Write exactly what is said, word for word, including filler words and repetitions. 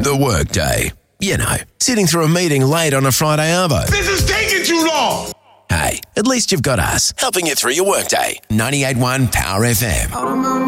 The workday. You know, sitting through a meeting late on a Friday arvo. This is taking too long! Hey, at least you've got us, helping you through your workday. ninety-eight point one Power F M.